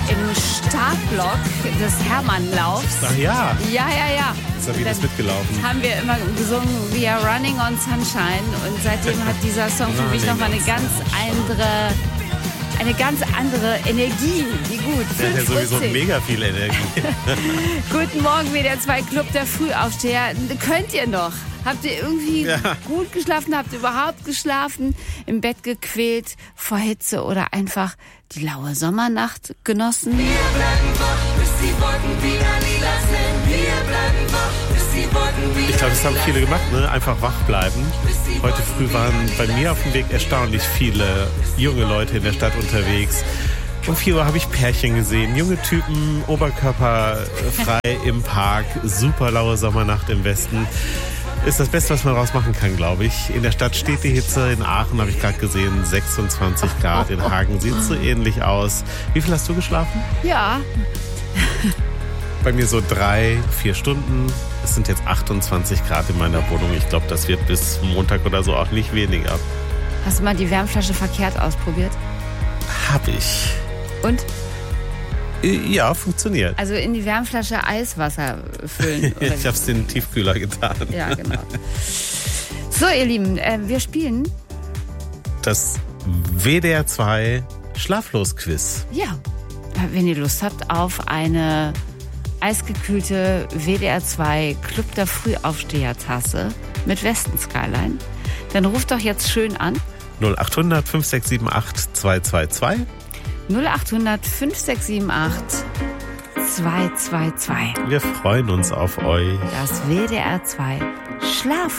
im Startblock des Hermannlaufs. Ach ja. Ja. Sabine ist mitgelaufen. Haben wir immer gesungen, We are running on sunshine. Und seitdem hat dieser Song für mich nochmal eine ganz andere Energie. Wie gut. Der hat ja sowieso mega viel Energie. Guten Morgen, WDR 2 Club der Frühaufsteher. Könnt ihr noch? Habt ihr irgendwie gut geschlafen? Habt ihr überhaupt geschlafen? Im Bett gequält vor Hitze oder einfach die laue Sommernacht genossen? Wir bleiben wach, bis die Wolken wieder lila sind. Wir bleiben wach, bis die Wolken wieder. Ich glaube, das haben viele gemacht, ne? Einfach wach bleiben. Heute früh waren bei mir auf dem Weg erstaunlich viele junge Leute in der Stadt unterwegs. Um 4 Uhr habe ich Pärchen gesehen, junge Typen, oberkörperfrei im Park, super laue Sommernacht im Westen. Ist das Beste, was man daraus machen kann, glaube ich. In der Stadt steht die Hitze, in Aachen habe ich gerade gesehen, 26 Grad, in Hagen sieht es so ähnlich aus. Wie viel hast du geschlafen? Ja. Bei mir so 3-4 Stunden. Es sind jetzt 28 Grad in meiner Wohnung. Ich glaube, das wird bis Montag oder so auch nicht weniger. Hast du mal die Wärmflasche verkehrt ausprobiert? Hab ich. Und? Ja, funktioniert. Also in die Wärmflasche Eiswasser füllen. Oder Ich habe es in den Tiefkühler getan. Ja, genau. So, ihr Lieben, wir spielen. Das WDR 2 Schlaflos-Quiz. Ja, wenn ihr Lust habt auf eine eisgekühlte WDR 2 Club der Frühaufsteher-Tasse mit Westen-Skyline, dann ruft doch jetzt schön an. 0800 5678 222. 0800 5678 222. Wir freuen uns auf euch. Das WDR 2 Schlaf